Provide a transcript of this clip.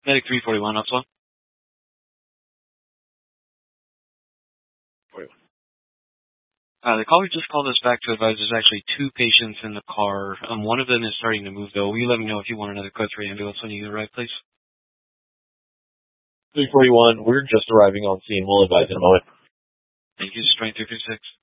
Medic 341, up one. 41. The caller just called us back to advise there's actually two patients in the car. One of them is starting to move, though. Will you let me know if you want another code 3 ambulance when you arrive, please? 341, we're just arriving on scene. We'll advise in a moment. Thank you, Strain 336.